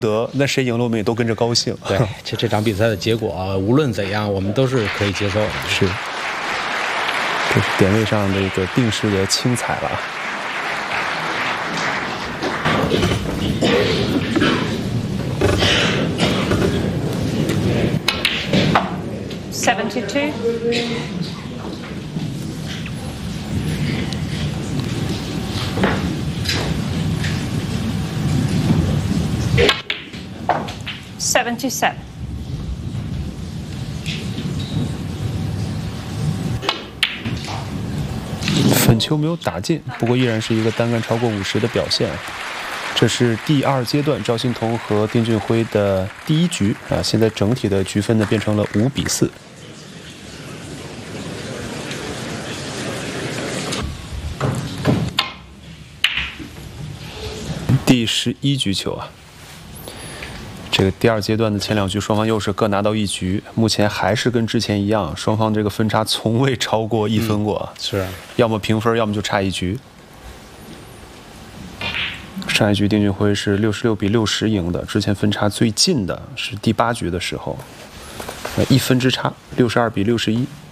得，那谁赢了我们也都跟着高兴。 对，这场比赛的结果啊，无论怎样，我们都是可以接受的。 是，这是点位上的一个定时的轻踩了。 72. 77. 粉球没有打进，不过依然是一个单杆超过50的表现。这是第2阶段赵心童和丁俊晖的第1局啊，现在整体的局分呢变成了5比4。第11局球啊，这个第2阶段的前2局双方又是各拿到1局，目前还是跟之前一样，双方这个分差从未超过1分过， 是， 要么平分，要么就差1局。上一局丁俊晖是66比60赢的，之前分差最近的是第8局的时候，1分之差，62比61。